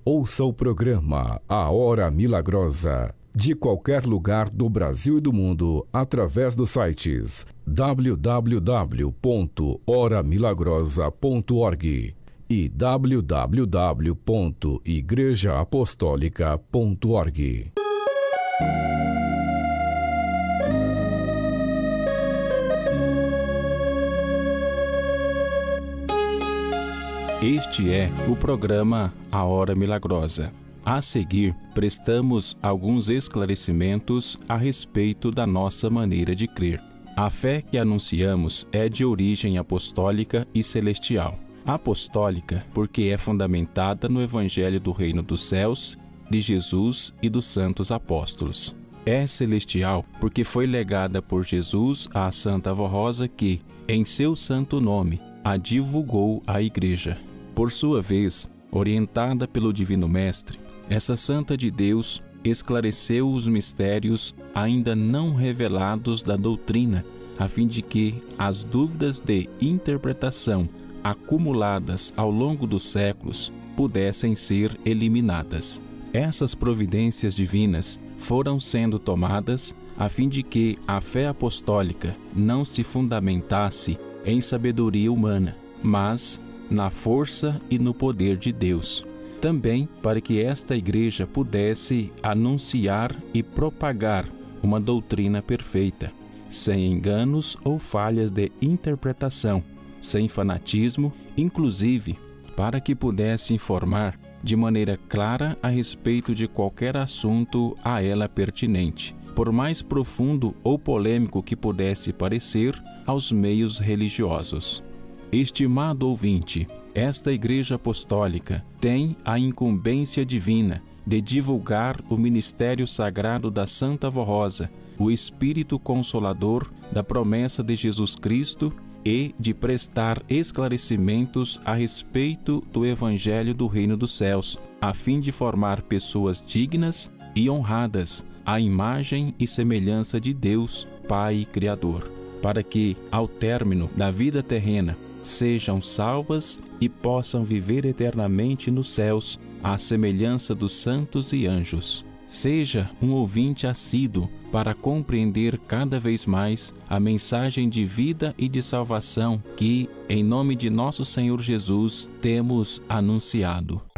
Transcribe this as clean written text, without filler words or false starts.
Ouça o programa A Hora Milagrosa, de qualquer lugar do Brasil e do mundo, através dos sites www.horamilagrosa.org e www.igrejaapostólica.org. Este é o programa A Hora Milagrosa. A seguir, prestamos alguns esclarecimentos a respeito da nossa maneira de crer. A fé que anunciamos é de origem apostólica e celestial. Apostólica, porque é fundamentada no Evangelho do Reino dos Céus, de Jesus e dos santos apóstolos. É celestial, porque foi legada por Jesus à Santa Avó Rosa que, em seu santo nome, a divulgou à Igreja. Por sua vez, orientada pelo Divino Mestre, essa Santa de Deus esclareceu os mistérios ainda não revelados da doutrina, a fim de que as dúvidas de interpretação acumuladas ao longo dos séculos pudessem ser eliminadas. Essas providências divinas foram sendo tomadas a fim de que a fé apostólica não se fundamentasse em sabedoria humana, mas na força e no poder de Deus. Também para que esta Igreja pudesse anunciar e propagar uma doutrina perfeita, sem enganos ou falhas de interpretação, sem fanatismo, inclusive para que pudesse informar de maneira clara a respeito de qualquer assunto a ela pertinente, por mais profundo ou polêmico que pudesse parecer aos meios religiosos. Estimado ouvinte, esta Igreja Apostólica tem a incumbência divina de divulgar o ministério sagrado da Santa Avó Rosa, o Espírito Consolador da promessa de Jesus Cristo e de prestar esclarecimentos a respeito do Evangelho do Reino dos Céus, a fim de formar pessoas dignas e honradas à imagem e semelhança de Deus, Pai Criador, para que, ao término da vida terrena, sejam salvas e possam viver eternamente nos céus, à semelhança dos santos e anjos. Seja um ouvinte assíduo para compreender cada vez mais a mensagem de vida e de salvação que, em nome de nosso Senhor Jesus, temos anunciado.